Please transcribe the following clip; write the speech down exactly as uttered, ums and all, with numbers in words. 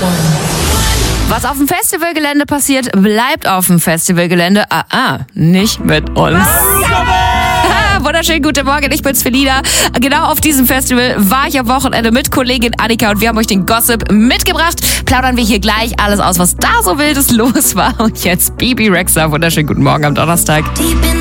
Was auf dem Festivalgelände passiert, bleibt auf dem Festivalgelände. Ah, ah, nicht mit uns. Wunderschönen guten Morgen, ich bin's Felina. Genau auf diesem Festival war ich am Wochenende mit Kollegin Annika und wir haben euch den Gossip mitgebracht. Plaudern wir hier gleich alles aus, was da so wildes los war. Und jetzt Bibi Rexha. Wunderschönen guten Morgen am Donnerstag.